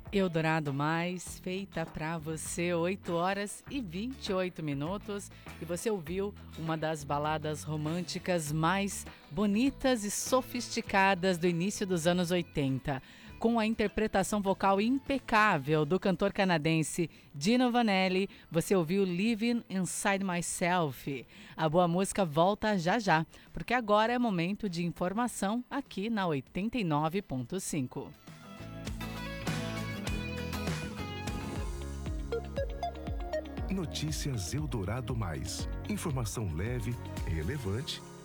Eldorado Mais, feita para você, 8 horas e 28 minutos. E você ouviu uma das baladas românticas mais bonitas e sofisticadas do início dos anos 80, com a interpretação vocal impecável do cantor canadense Dino Vanelli. Você ouviu Living Inside Myself. A boa música volta já já, porque agora é momento de informação aqui na 89.5. Notícias Eldorado Mais. Informação leve, relevante